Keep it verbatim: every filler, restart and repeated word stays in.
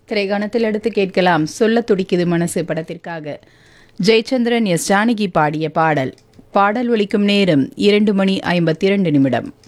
திரைகாணத்தில் அடுத்து கேட்கலாம் சொல்ல துடிக்குது மனசு படத்திற்காக ஜெயச்சந்திரன் எஸ் ஜானகி பாடிய பாடல். பாடல் ஒலிக்கும் நேரம் இரண்டு மணி ஐம்பத்தி இரண்டு நிமிடம்.